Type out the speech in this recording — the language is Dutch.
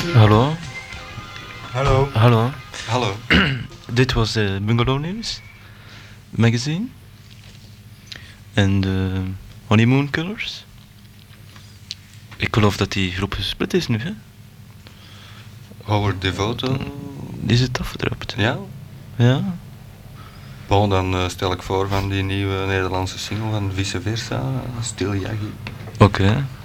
Hallo? Hallo. Hallo? Hallo. Dit was Bungalow News magazine. En de Honeymoon Killers. Ik geloof dat die groep gesplit is nu, hè? Howard Devoto. Die is het afgedrukt. Ja? Ja? Bon, dan stel ik voor van die nieuwe Nederlandse single van Vice Versa, Stil Jaggy. Oké.